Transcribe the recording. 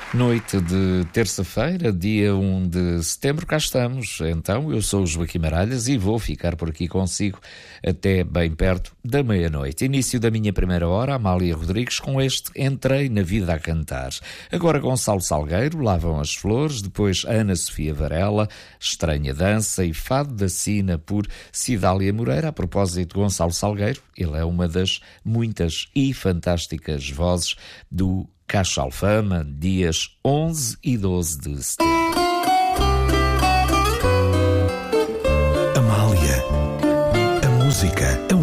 Noite de terça-feira, dia 1 de setembro, cá estamos. Então, eu sou o Joaquim Maralhas e vou ficar por aqui consigo até bem perto da meia-noite. Início da minha primeira hora, Amália Rodrigues, com este Entrei na Vida a Cantar. Agora Gonçalo Salgueiro, Lá Vão as Flores, depois Ana Sofia Varela, Estranha Dança e Fado da Sina por Cidália Moreira. A propósito de Gonçalo Salgueiro, ele é uma das muitas e fantásticas vozes do Cacho Alfama, dias 11 e 12 de setembro. Amália, a música, a